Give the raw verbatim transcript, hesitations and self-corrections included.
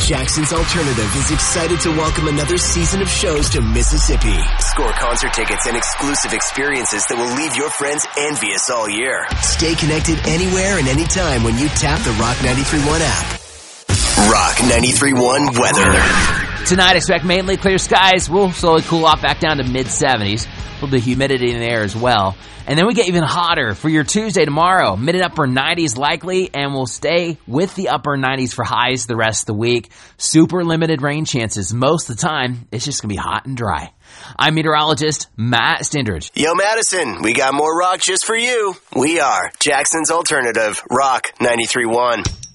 Jackson's Alternative is excited to welcome another season of shows to Mississippi. Score concert tickets and exclusive experiences that will leave your friends envious all year. Stay connected anywhere and anytime when you tap the Rock ninety-three point one app. Rock ninety-three point one weather. Tonight, expect mainly clear skies. We'll slowly cool off back down to mid seventies. A little bit of humidity in the air as well. And then we get even hotter for your Tuesday tomorrow. Mid and upper nineties likely, and we'll stay with the upper nineties for highs the rest of the week. Super limited rain chances. Most of the time, it's just going to be hot and dry. I'm meteorologist Matt Stindridge. Yo, Madison, we got more rock just for you. We are Jackson's Alternative, Rock ninety-three point one.